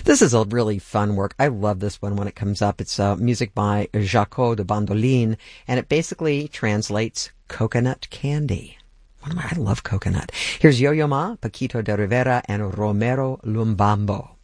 This is a really fun work. I love this one when it comes up. It's music by Jaco de Bandolin, and it basically translates coconut candy. I love coconut. Here's Yo-Yo Ma, Paquito de Rivera, and Romero Lumbambo.